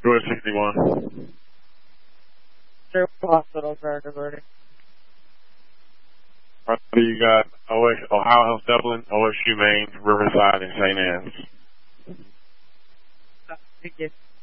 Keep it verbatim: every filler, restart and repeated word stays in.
Go ahead, sixty-one. Zero hospitals are diverted. All right, you got O S, Ohio Health Dublin, O S U Maine, Riverside, and Saint Anne's. Thank you.